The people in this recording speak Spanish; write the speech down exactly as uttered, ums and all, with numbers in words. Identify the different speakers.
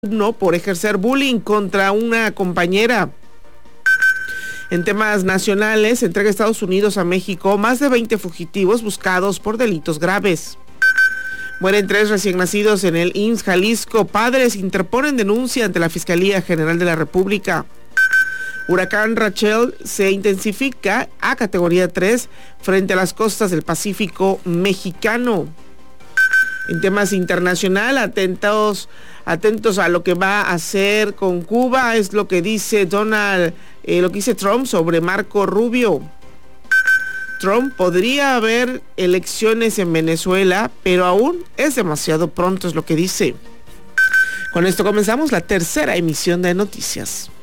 Speaker 1: no por ejercer bullying contra una compañera. En temas nacionales, entrega Estados Unidos a México más de veinte fugitivos buscados por delitos graves. Mueren tres recién nacidos en el I M S S Jalisco. Padres interponen denuncia ante la Fiscalía General de la República. Huracán Rachel se intensifica a categoría tres frente a las costas del Pacífico mexicano. En temas internacional, atentos, atentos a lo que va a hacer con Cuba, es lo que dice Donald, eh, lo que dice Trump sobre Marco Rubio. Trump: podría haber elecciones en Venezuela, pero aún es demasiado pronto, es lo que dice. Con esto comenzamos la tercera emisión de noticias.